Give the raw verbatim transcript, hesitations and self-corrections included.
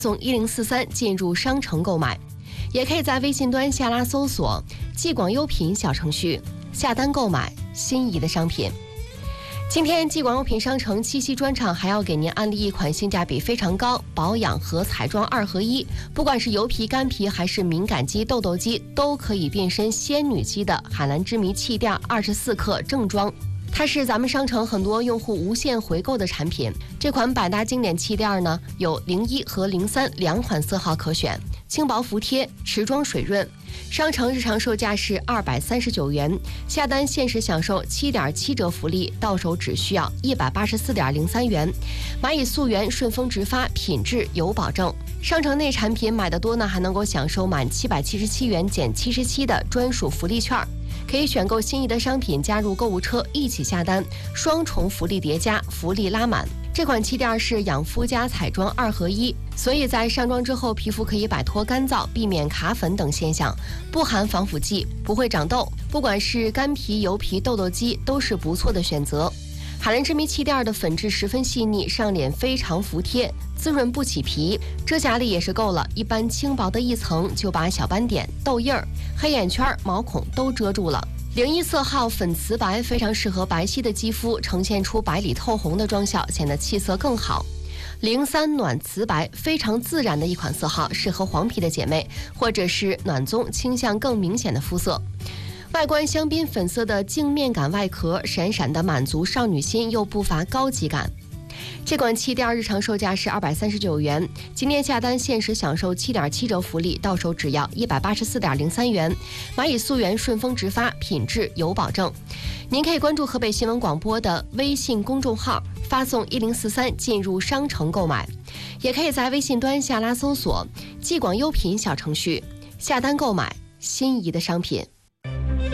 送一零四三进入商城购买，也可以在微信端下拉搜索既广优品小程序下单购买心仪的商品。今天既广优品商城七夕专场还要给您安利一款性价比非常高、保养和彩妆二合一，不管是油皮、干皮还是敏感肌、痘痘肌，都可以变身仙女肌的海蓝之谜气垫二十四克正装。它是咱们商城很多用户无限回购的产品。这款百搭经典气垫呢，有零一和零三两款色号可选，轻薄服帖，持妆水润。商城日常售价是二百三十九元，下单限时享受七点七折福利，到手只需要一百八十四点零三元。买以溯源，顺丰直发，品质有保证。商城内产品买的多呢，还能够享受满七百七十七元减七十七的专属福利券。可以选购心仪的商品，加入购物车一起下单，双重福利叠加，福利拉满。这款气垫是养肤加彩妆二合一，所以在上妆之后，皮肤可以摆脱干燥，避免卡粉等现象，不含防腐剂，不会长痘，不管是干皮、油皮、痘痘肌，都是不错的选择。海蓝之谜气垫的粉质十分细腻，上脸非常服帖，滋润不起皮，遮瑕力也是够了，一般轻薄的一层就把小斑点、痘印儿、黑眼圈、毛孔都遮住了。零一色号粉瓷白非常适合白皙的肌肤，呈现出白里透红的妆效，显得气色更好。零三暖瓷白非常自然的一款色号，适合黄皮的姐妹，或者是暖棕倾向更明显的肤色。外观香槟粉色的镜面感外壳，闪闪的满足少女心，又不乏高级感。这款气垫日常售价是二百三十九元，今天下单限时享受七点七折福利，到手只要一百八十四点零三元。买以溯源，顺丰直发，品质有保证。您可以关注河北新闻广播的微信公众号，发送一零四三进入商城购买，也可以在微信端下拉搜索既广优品小程序下单购买心仪的商品。